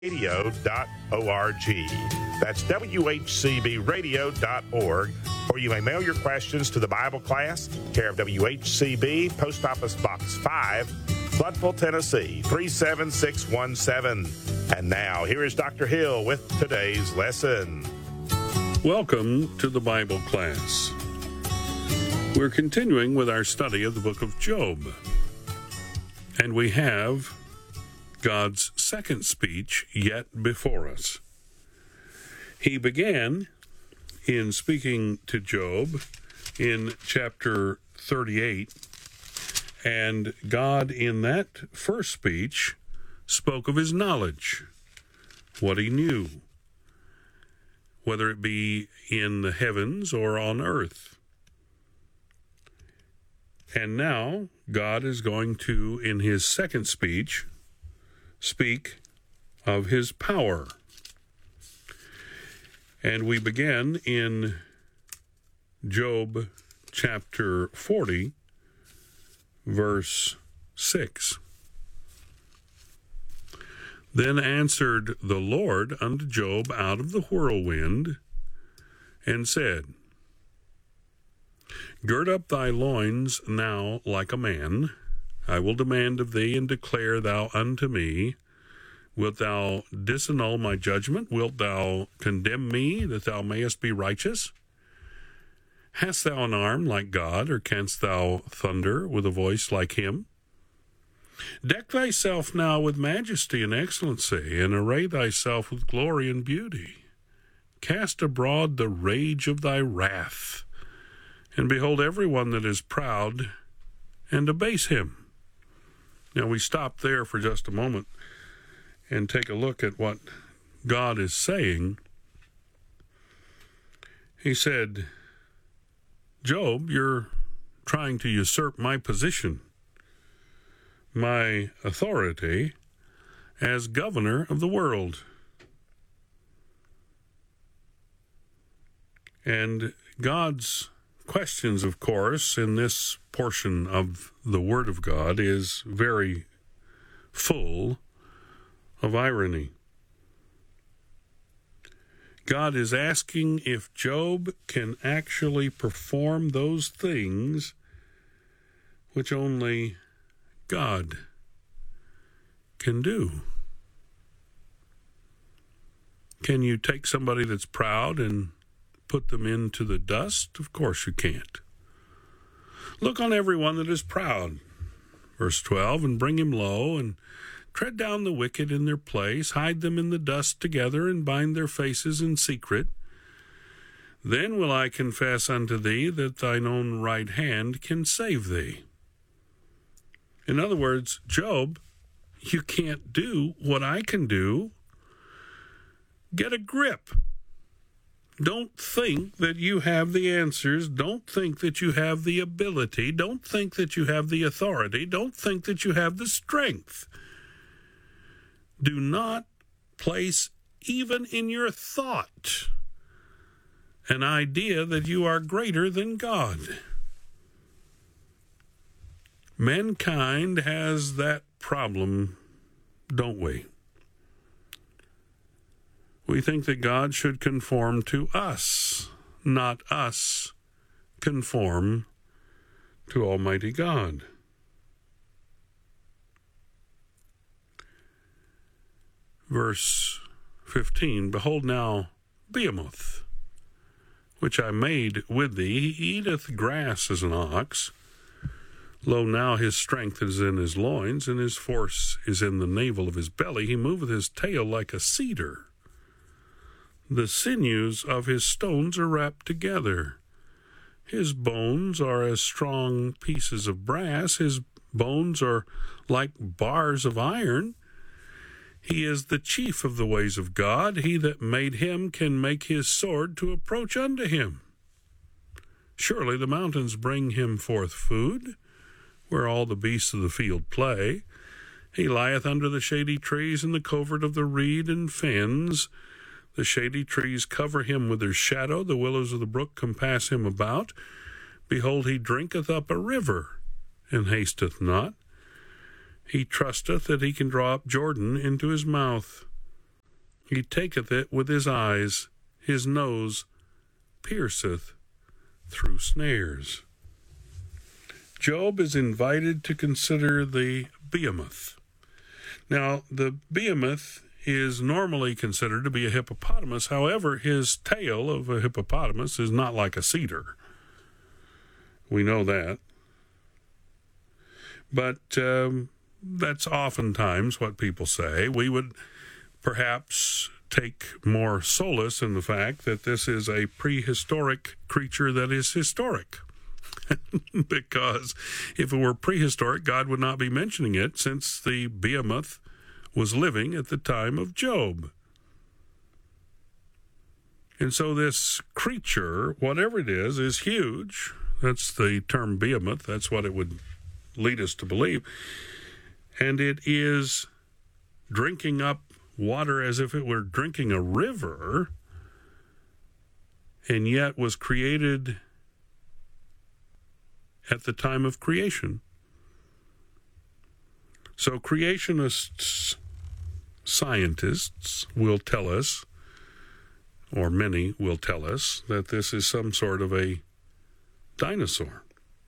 radio.org. That's WHCBradio.org. Or you may mail your questions to the Bible class, care of WHCB, Post Office Box 5, Floodville, Tennessee, 37617. And now, here is Dr. Hill with today's lesson. Welcome to the Bible class. We're continuing with our study of the book of Job. And we have God's second speech yet before us. He began in speaking to Job in chapter 38, and God in that first speech spoke of his knowledge, what he knew, whether it be in the heavens or on earth. And now God is going to, in his second speech, speak of his power. And we begin in Job chapter 40, verse 6. Then answered the Lord unto Job out of the whirlwind, and said, Gird up thy loins now like a man. I will demand of thee, and declare thou unto me. Wilt thou disannul my judgment? Wilt thou condemn me, that thou mayest be righteous? Hast thou an arm like God, or canst thou thunder with a voice like him? Deck thyself now with majesty and excellency, and array thyself with glory and beauty. Cast abroad the rage of thy wrath, and behold every one that is proud, and abase him. Now we stop there for just a moment and take a look at what God is saying. He said, Job, you're trying to usurp my position, my authority as governor of the world. And God's questions, of course, in this portion of the Word of God is very full of irony. God is asking if Job can actually perform those things which only God can do. Can you take somebody that's proud and put them into the dust? Of course you can't. Look on everyone that is proud, verse 12, and bring him low, and tread down the wicked in their place, hide them in the dust together, and bind their faces in secret. Then will I confess unto thee that thine own right hand can save thee. In other words, Job, you can't do what I can do. Get a grip. Don't think that you have the answers. Don't think that you have the ability. Don't think that you have the authority. Don't think that you have the strength. Do not place even in your thought an idea that you are greater than God. Mankind has that problem, don't we? We think that God should conform to us, not us conform to Almighty God. Verse 15, Behold now Behemoth, which I made with thee, he eateth grass as an ox. Lo, now his strength is in his loins, and his force is in the navel of his belly. He moveth his tail like a cedar. The sinews of his stones are wrapped together. His bones are as strong pieces of brass. His bones are like bars of iron. He is the chief of the ways of God. He that made him can make his sword to approach unto him. Surely the mountains bring him forth food, where all the beasts of the field play. He lieth under the shady trees in the covert of the reed and fens. The shady trees cover him with their shadow. The willows of the brook compass him about. Behold, he drinketh up a river, and hasteth not. He trusteth that he can draw up Jordan into his mouth. He taketh it with his eyes, his nose pierceth through snares. Job is invited to consider the behemoth. Now, the behemoth is normally considered to be a hippopotamus. However, his tail of a hippopotamus is not like a cedar. We know that. But that's oftentimes what people say. We would perhaps take more solace in the fact that this is a prehistoric creature that is historic. Because if it were prehistoric, God would not be mentioning it, since the behemoth was living at the time of Job. And so this creature, whatever it is huge. That's the term behemoth. That's what it would lead us to believe. And it is drinking up water as if it were drinking a river, and yet was created at the time of creation. So creationists, scientists will tell us, or many will tell us, that this is some sort of a dinosaur.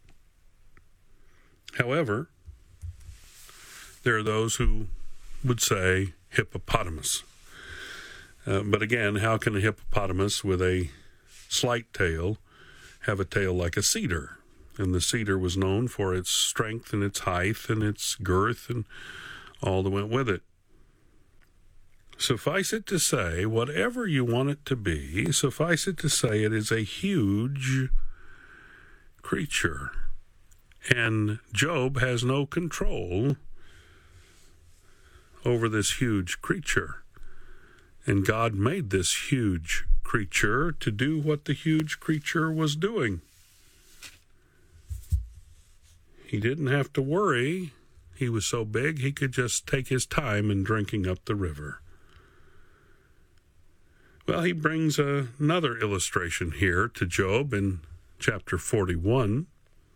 However, there are those who would say hippopotamus. But again, how can a hippopotamus with a slight tail have a tail like a cedar? And the cedar was known for its strength and its height and its girth and all that went with it. Suffice it to say, whatever you want it to be, suffice it to say it is a huge creature. And Job has no control over this huge creature. And God made this huge creature to do what the huge creature was doing. He didn't have to worry. He was so big, he could just take his time in drinking up the river. Well, he brings another illustration here to Job in chapter 41.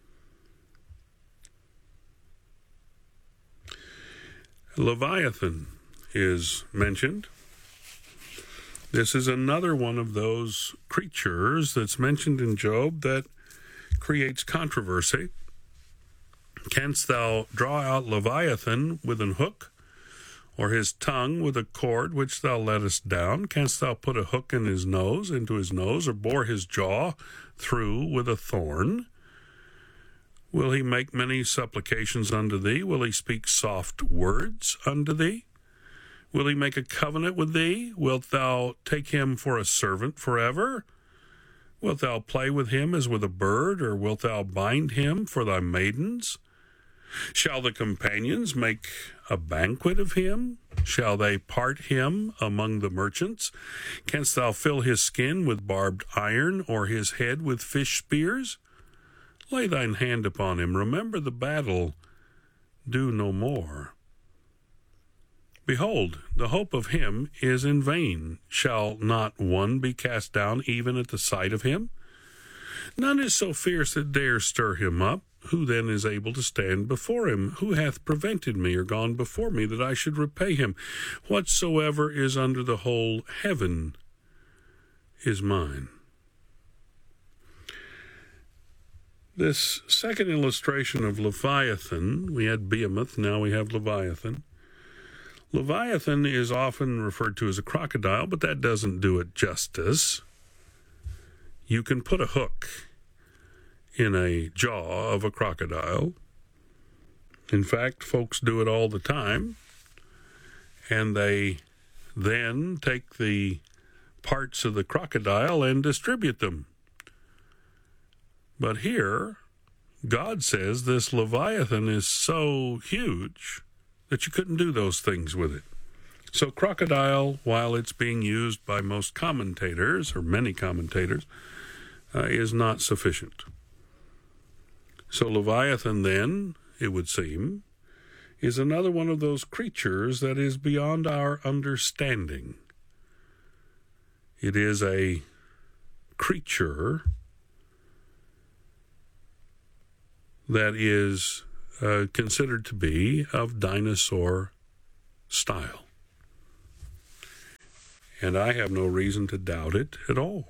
Leviathan is mentioned. This is another one of those creatures that's mentioned in Job that creates controversy. Canst thou draw out Leviathan with an hook, or his tongue with a cord which thou lettest down? Canst thou put a hook in his nose, into his nose, or bore his jaw through with a thorn? Will he make many supplications unto thee? Will he speak soft words unto thee? Will he make a covenant with thee? Wilt thou take him for a servant forever? Wilt thou play with him as with a bird, or wilt thou bind him for thy maidens? Shall the companions make a banquet of him? Shall they part him among the merchants? Canst thou fill his skin with barbed iron, or his head with fish spears? Lay thine hand upon him. Remember the battle. Do no more. Behold, the hope of him is in vain. Shall not one be cast down even at the sight of him? None is so fierce that dares stir him up. Who then is able to stand before him? Who hath prevented me or gone before me that I should repay him? Whatsoever is under the whole heaven is mine. This second illustration of Leviathan, we had Behemoth, now we have Leviathan. Leviathan is often referred to as a crocodile, but that doesn't do it justice. You can put a hook in a jaw of a crocodile. In fact, folks do it all the time, and they then take the parts of the crocodile and distribute them. But here, God says this Leviathan is so huge that you couldn't do those things with it. So crocodile, while it's being used by most commentators, or many commentators, is not sufficient. So Leviathan then, it would seem, is another one of those creatures that is beyond our understanding. It is a creature that is considered to be of dinosaur style. and I have no reason to doubt it at all.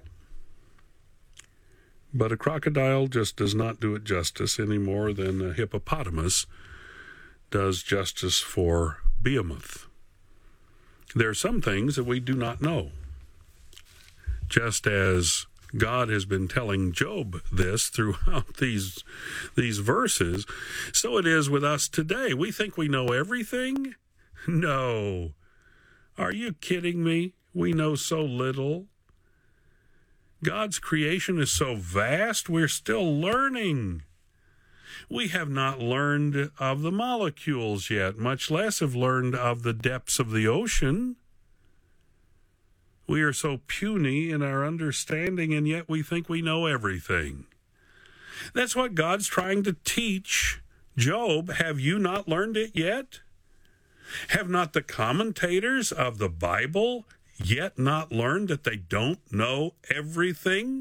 But a crocodile just does not do it justice any more than a hippopotamus does justice for Behemoth. There are some things that we do not know. Just as God has been telling Job this throughout these verses, so it is with us today. We think we know everything? No. Are you kidding me? We know so little. God's creation is so vast, we're still learning. We have not learned of the molecules yet, much less have learned of the depths of the ocean. We are so puny in our understanding, and yet we think we know everything. That's what God's trying to teach Job. Have you not learned it yet? Have not the commentators of the Bible yet not learned that they don't know everything?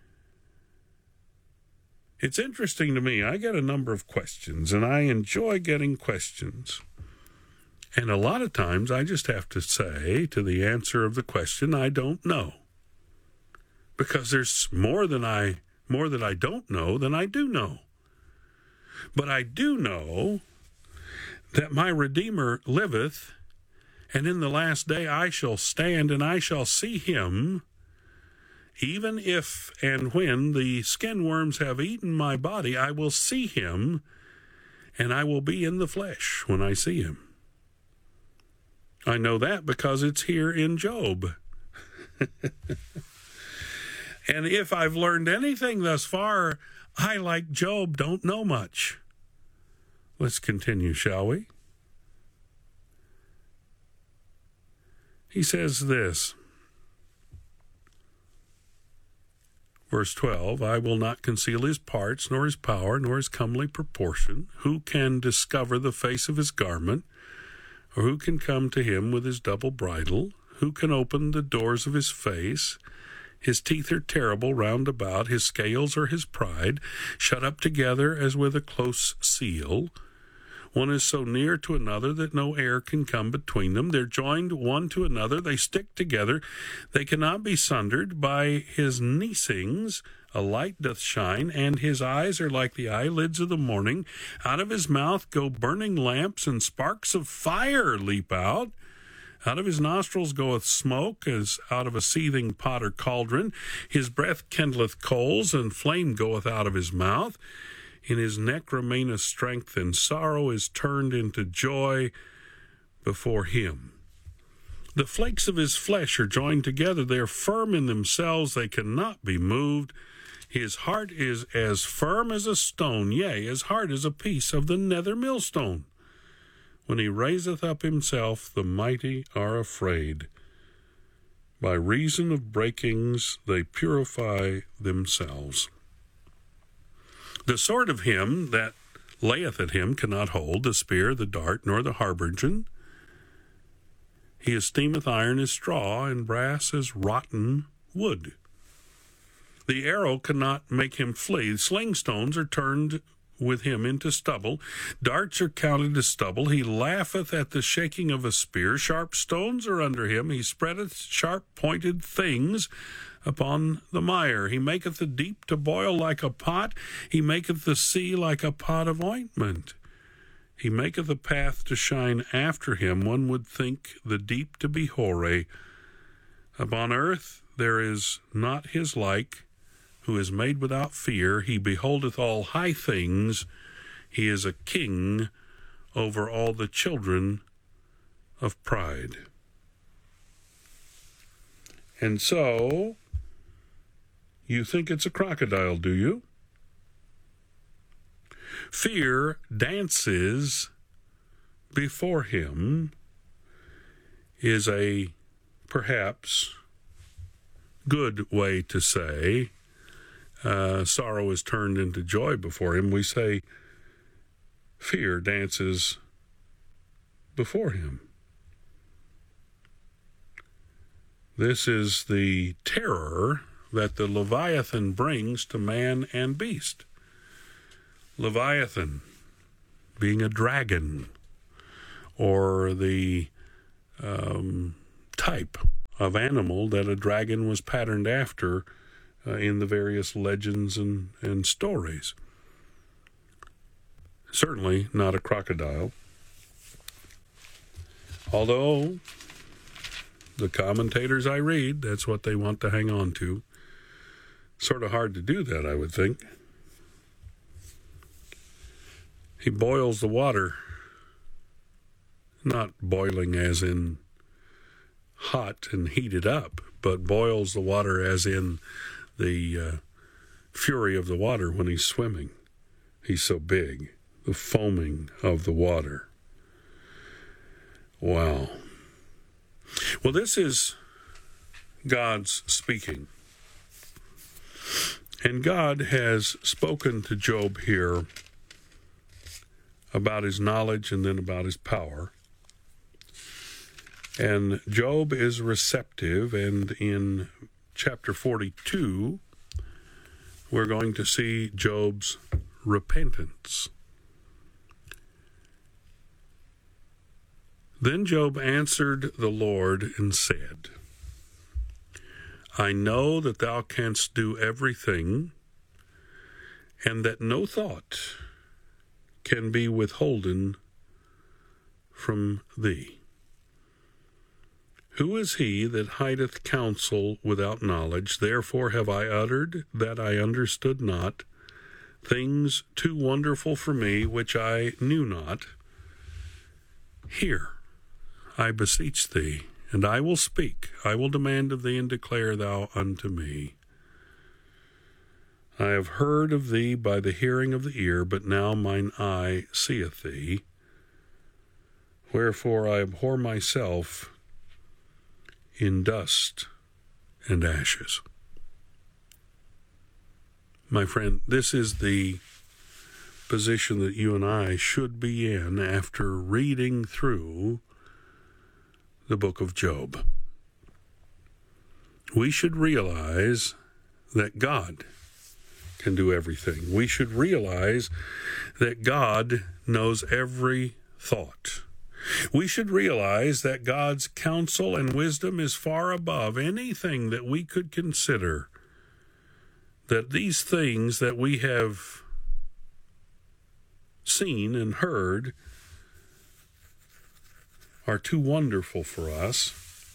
It's interesting to me. I get a number of questions, and I enjoy getting questions. And a lot of times I just have to say to the answer of the question, I don't know. Because there's more that I don't know than I do know. But I do know that my Redeemer liveth, and in the last day I shall stand, and I shall see him, even if and when the skin worms have eaten my body, I will see him, and I will be in the flesh when I see him. I know that because it's here in Job. And if I've learned anything thus far, I, like Job, don't know much. Let's continue, shall we? He says this, verse 12, I will not conceal his parts, nor his power, nor his comely proportion. Who can discover the face of his garment? Or who can come to him with his double bridle? Who can open the doors of his face? His teeth are terrible round about, his scales are his pride, shut up together as with a close seal. One is so near to another that no air can come between them. They're joined one to another, they stick together, they cannot be sundered. By his neesings a light doth shine, and his eyes are like the eyelids of the morning. Out of his mouth go burning lamps, and sparks of fire leap out. Out of his nostrils goeth smoke, as out of a seething pot or cauldron. His breath kindleth coals, and flame goeth out of his mouth. In his neck remaineth strength, and sorrow is turned into joy before him. The flakes of his flesh are joined together. They are firm in themselves. They cannot be moved. His heart is as firm as a stone, yea, as hard as a piece of the nether millstone. When he raiseth up himself, the mighty are afraid. By reason of breakings they purify themselves. The sword of him that layeth at him cannot hold, the spear, the dart, nor the habergeon. He esteemeth iron as straw, and brass as rotten wood. The arrow cannot make him flee. Sling stones are turned with him into stubble. Darts are counted as stubble. He laugheth at the shaking of a spear. Sharp stones are under him. He spreadeth sharp-pointed things upon the mire. He maketh the deep to boil like a pot. He maketh the sea like a pot of ointment. He maketh a path to shine after him. One would think the deep to be hoary. Upon earth there is not his like, who is made without fear. He beholdeth all high things. He is a king over all the children of pride. And so, you think it's a crocodile, do you? Fear dances before him is a perhaps good way to say sorrow is turned into joy before him. We say fear dances before him. This is the terror that the Leviathan brings to man and beast. Leviathan being a dragon, or the type of animal that a dragon was patterned after in the various legends and stories. Certainly not a crocodile. Although the commentators I read, that's what they want to hang on to. Sort of hard to do that, I would think. He boils the water, not boiling as in hot and heated up, but boils the water as in the fury of the water when he's swimming. He's so big, the foaming of the water. Wow. Well, this is God's speaking. And God has spoken to Job here about his knowledge and then about his power. And Job is receptive, and in chapter 42, we're going to see Job's repentance. Then Job answered the Lord and said, I know that thou canst do everything, and that no thought can be withholden from thee. Who is he that hideth counsel without knowledge? Therefore have I uttered that I understood not, things too wonderful for me, which I knew not. Hear, I beseech thee, and I will speak. I will demand of thee, and declare thou unto me. I have heard of thee by the hearing of the ear, but now mine eye seeth thee. Wherefore I abhor myself in dust and ashes. My friend, this is the position that you and I should be in after reading through the book of Job. We should realize that God can do everything. We should realize that God knows every thought. We should realize that God's counsel and wisdom is far above anything that we could consider. That these things that we have seen and heard are too wonderful for us,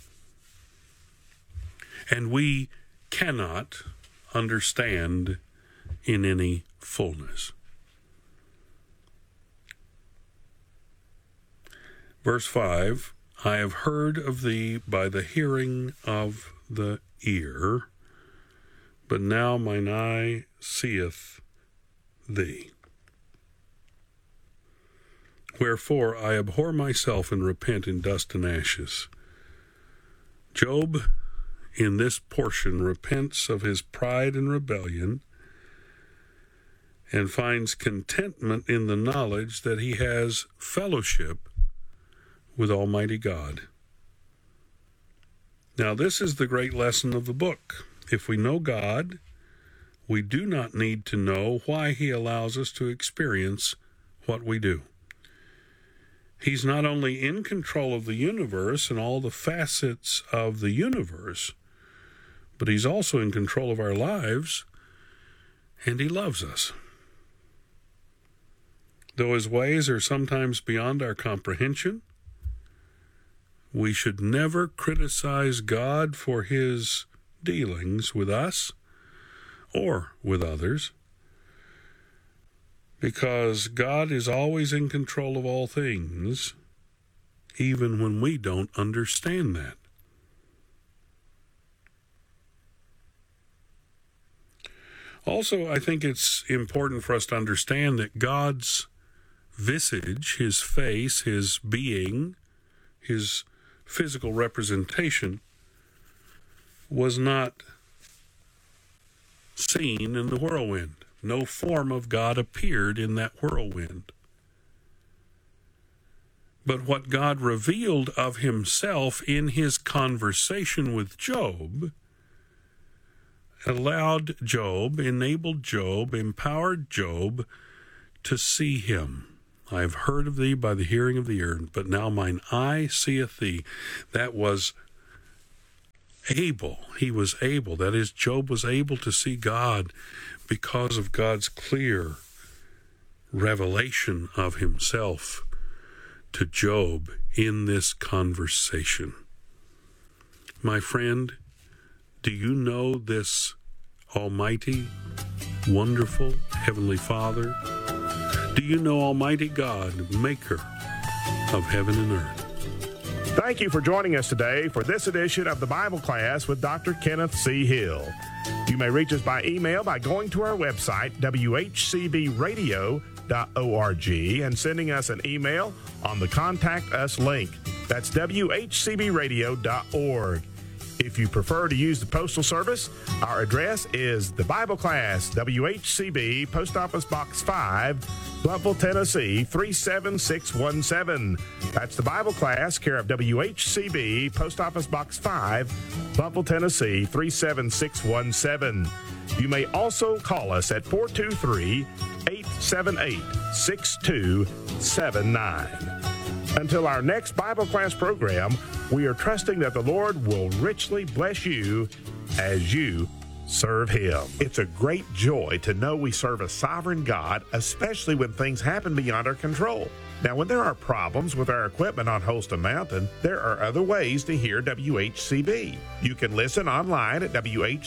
and we cannot understand in any fullness. Verse 5, I have heard of thee by the hearing of the ear, but now mine eye seeth thee. Wherefore I abhor myself and repent in dust and ashes. Job, in this portion, repents of his pride and rebellion and finds contentment in the knowledge that he has fellowship with Almighty God. Now, this is the great lesson of the book. If we know God, we do not need to know why he allows us to experience what we do. He's not only in control of the universe and all the facets of the universe, but he's also in control of our lives, and he loves us. Though his ways are sometimes beyond our comprehension, we should never criticize God for his dealings with us or with others, because God is always in control of all things, even when we don't understand that. Also, I think it's important for us to understand that God's visage, his face, his being, his physical representation was not seen in the whirlwind. No form of God appeared in that whirlwind. But what God revealed of himself in his conversation with Job allowed Job, enabled Job, empowered Job to see him. I have heard of thee by the hearing of the ear, but now mine eye seeth thee. That was able. He was able. That is, Job was able to see God because of God's clear revelation of himself to Job in this conversation. My friend, do you know this almighty, wonderful Heavenly Father? Do you know Almighty God, maker of heaven and earth? Thank you for joining us today for this edition of the Bible Class with Dr. Kenneth C. Hill. You may reach us by email by going to our website, whcbradio.org, and sending us an email on the Contact Us link. That's whcbradio.org. If you prefer to use the postal service, our address is the Bible Class, WHCB, Post Office Box 5, Blountville, Tennessee, 37617. That's the Bible Class, care of WHCB, Post Office Box 5, Blountville, Tennessee, 37617. You may also call us at 423-878-6279. Until our next Bible class program, we are trusting that the Lord will richly bless you as you serve Him. It's a great joy to know we serve a sovereign God, especially when things happen beyond our control. Now, when there are problems with our equipment on Holston Mountain, there are other ways to hear WHCB. You can listen online at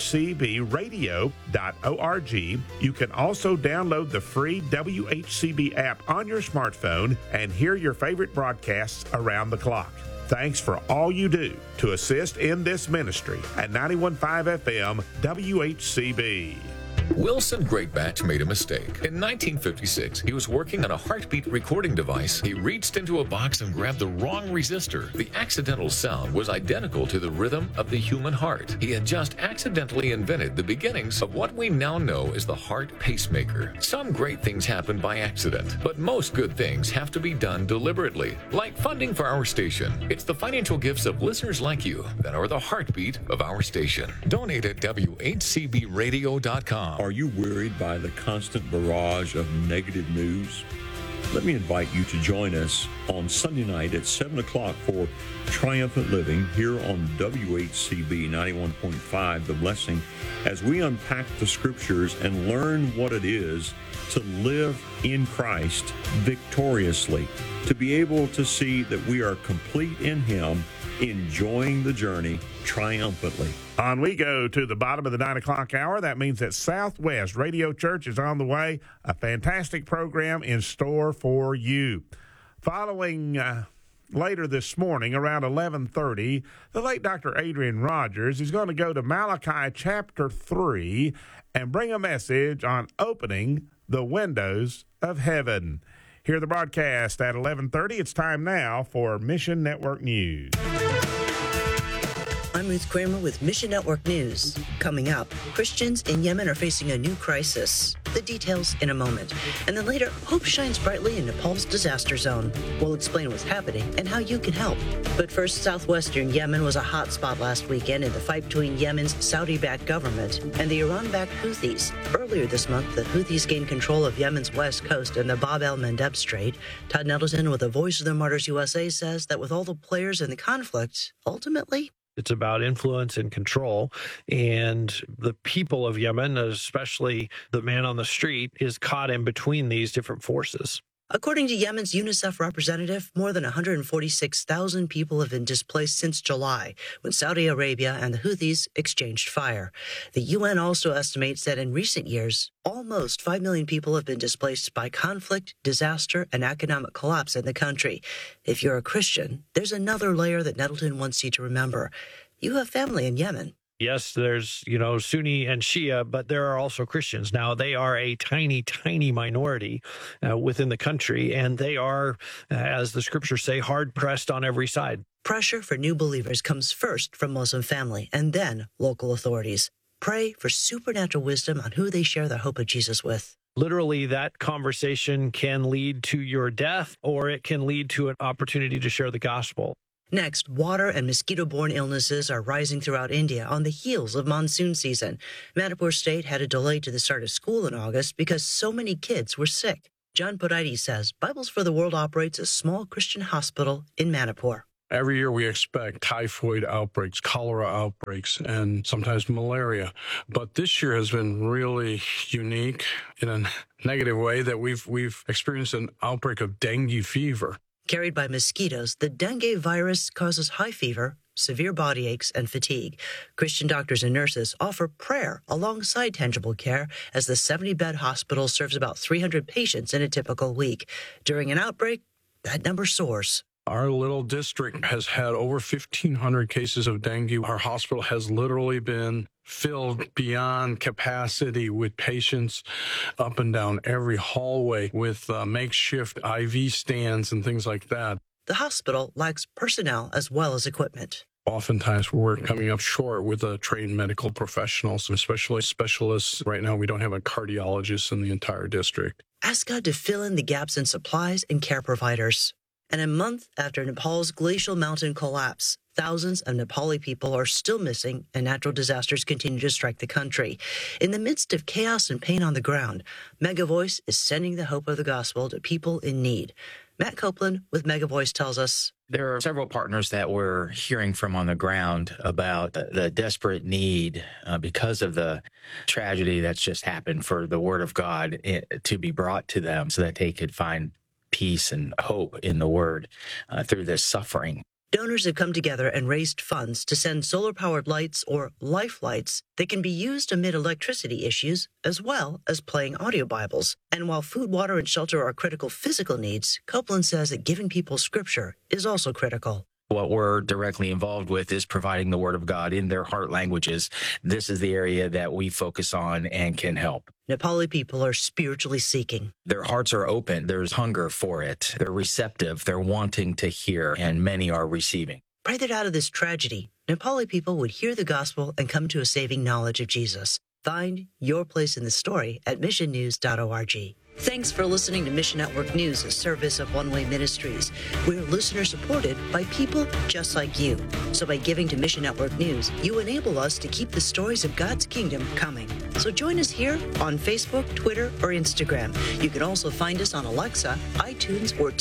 WHCBradio.org. You can also download the free WHCB app on your smartphone and hear your favorite broadcasts around the clock. Thanks for all you do to assist in this ministry at 91.5 FM WHCB. Wilson Greatbatch made a mistake. In 1956, he was working on a heartbeat recording device. He reached into a box and grabbed the wrong resistor. The accidental sound was identical to the rhythm of the human heart. He had just accidentally invented the beginnings of what we now know as the heart pacemaker. Some great things happen by accident, but most good things have to be done deliberately, like funding for our station. It's the financial gifts of listeners like you that are the heartbeat of our station. Donate at WHCBradio.com. Are you worried by the constant barrage of negative news? Let me invite you to join us on Sunday night at 7 o'clock for Triumphant Living here on WHCB 91.5, The Blessing, as we unpack the Scriptures and learn what it is to live in Christ victoriously, to be able to see that we are complete in Him, enjoying the journey triumphantly. On we go to the bottom of the 9 o'clock hour. That means that Southwest Radio Church is on the way. A fantastic program in store for you. Following later this morning around 11:30, the late Dr. Adrian Rogers is going to go to Malachi chapter 3 and bring a message on opening the windows of heaven. Hear the broadcast at 11:30. It's time now for Mission Network News. I'm Ruth Kramer with Mission Network News. Coming up, Christians in Yemen are facing a new crisis. The details in a moment. And then later, hope shines brightly in Nepal's disaster zone. We'll explain what's happening and how you can help. But first, southwestern Yemen was a hot spot last weekend in the fight between Yemen's Saudi-backed government and the Iran-backed Houthis. Earlier this month, the Houthis gained control of Yemen's west coast and the Bab el-Mandeb Strait. Todd Nettleton with the Voice of the Martyrs USA says that with all the players in the conflict, ultimately, it's about influence and control, and the people of Yemen, especially the man on the street, is caught in between these different forces. According to Yemen's UNICEF representative, more than 146,000 people have been displaced since July, when Saudi Arabia and the Houthis exchanged fire. The UN also estimates that in recent years, almost 5 million people have been displaced by conflict, disaster, and economic collapse in the country. If you're a Christian, there's another layer that Nettleton wants you to remember. You have family in Yemen. Yes, there's, Sunni and Shia, but there are also Christians. Now, they are a tiny, tiny minority within the country, and they are, as the scriptures say, hard-pressed on every side. Pressure for new believers comes first from Muslim family and then local authorities. Pray for supernatural wisdom on who they share the hope of Jesus with. Literally, that conversation can lead to your death, or it can lead to an opportunity to share the gospel. Next, water and mosquito-borne illnesses are rising throughout India on the heels of monsoon season. Manipur State had a delay to the start of school in August because so many kids were sick. John Podaites says Bibles for the World operates a small Christian hospital in Manipur. Every year we expect typhoid outbreaks, cholera outbreaks, and sometimes malaria. But this year has been really unique in a negative way that we've experienced an outbreak of dengue fever. Carried by mosquitoes, the dengue virus causes high fever, severe body aches, and fatigue. Christian doctors and nurses offer prayer alongside tangible care as the 70-bed hospital serves about 300 patients in a typical week. During an outbreak, that number soars. Our little district has had over 1,500 cases of dengue. Our hospital has literally been filled beyond capacity with patients up and down every hallway with makeshift IV stands and things like that. The hospital lacks personnel as well as equipment. Oftentimes we're coming up short with trained medical professionals, especially specialists. Right now we don't have a cardiologist in the entire district. Ask God to fill in the gaps in supplies and care providers. And a month after Nepal's glacial mountain collapse, thousands of Nepali people are still missing and natural disasters continue to strike the country. In the midst of chaos and pain on the ground, Mega Voice is sending the hope of the gospel to people in need. Matt Copeland with Mega Voice tells us, there are several partners that we're hearing from on the ground about the desperate need because of the tragedy that's just happened for the Word of God to be brought to them so that they could find peace and hope in the Word through this suffering. Donors have come together and raised funds to send solar-powered lights or life lights that can be used amid electricity issues, as well as playing audio Bibles. And while food, water, and shelter are critical physical needs, Copeland says that giving people Scripture is also critical. What we're directly involved with is providing the Word of God in their heart languages. This is the area that we focus on and can help. Nepali people are spiritually seeking. Their hearts are open. There's hunger for it. They're receptive. They're wanting to hear, and many are receiving. Pray that out of this tragedy, Nepali people would hear the gospel and come to a saving knowledge of Jesus. Find your place in the story at missionnews.org. Thanks for listening to Mission Network News, a service of One Way Ministries. We're listener-supported by people just like you. So by giving to Mission Network News, you enable us to keep the stories of God's kingdom coming. So join us here on Facebook, Twitter, or Instagram. You can also find us on Alexa, iTunes, or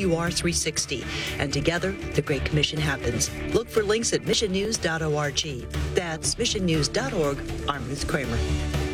TWR360. And together, the Great Commission happens. Look for links at missionnews.org. That's missionnews.org. I'm Ruth Kramer.